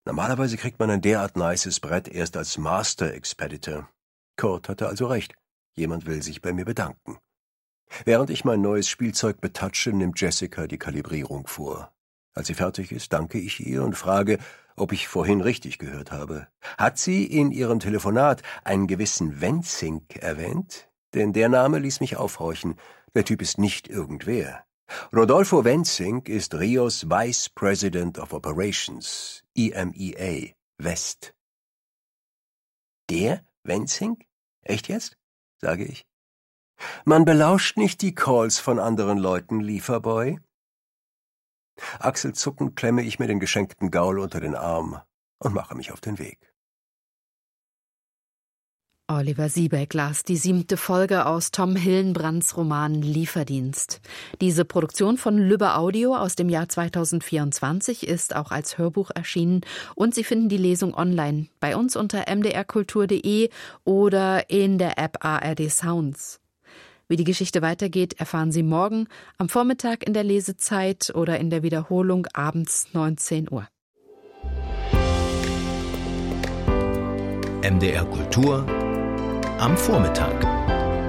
Normalerweise kriegt man ein derart nices Brett erst als Master Expeditor. Kurt hatte also recht. Jemand will sich bei mir bedanken. Während ich mein neues Spielzeug betatsche, nimmt Jessica die Kalibrierung vor. Als sie fertig ist, danke ich ihr und frage, ob ich vorhin richtig gehört habe. Hat sie in ihrem Telefonat einen gewissen Wenzink erwähnt? Denn der Name ließ mich aufhorchen. Der Typ ist nicht irgendwer. Rodolfo Wenzink ist Rios Vice President of Operations, EMEA, West. Der Wenzink? Echt jetzt? Sage ich. Man belauscht nicht die Calls von anderen Leuten, Lieferboy. Achselzuckend klemme ich mir den geschenkten Gaul unter den Arm und mache mich auf den Weg. Oliver Siebeck las die 7. Folge aus Tom Hillenbrandts Roman Lieferdienst. Diese Produktion von Lübbe Audio aus dem Jahr 2024 ist auch als Hörbuch erschienen und Sie finden die Lesung online bei uns unter mdrkultur.de oder in der App ARD Sounds. Wie die Geschichte weitergeht, erfahren Sie morgen am Vormittag in der Lesezeit oder in der Wiederholung abends 19 Uhr. MDR Kultur am Vormittag.